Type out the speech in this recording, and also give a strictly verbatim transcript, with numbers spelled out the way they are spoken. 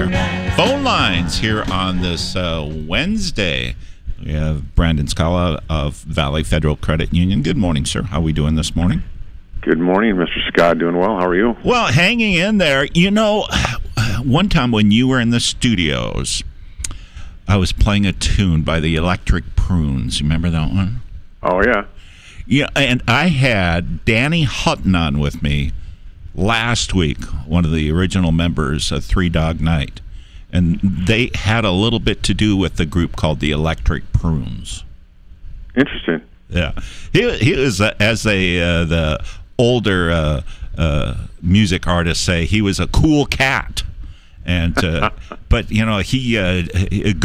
their phone lines here on this uh, Wednesday. We have Brandon Scala of Valley Federal Credit Union. Good morning, sir. How are we doing this morning? Good morning, Mister Scott. Doing well. How are you? Well, hanging in there. You know, one time when you were in the studios, I was playing a tune by the Electric Prunes. You remember that one? Oh, yeah. Yeah, and I had Danny Hutton on with me last week, one of the original members of Three Dog Night. And they had a little bit to do with the group called the Electric Prunes. Interesting. Yeah. He, he was, uh, as a uh, the older uh, uh, music artists say, he was a cool cat. And uh, but, you know, he... Uh,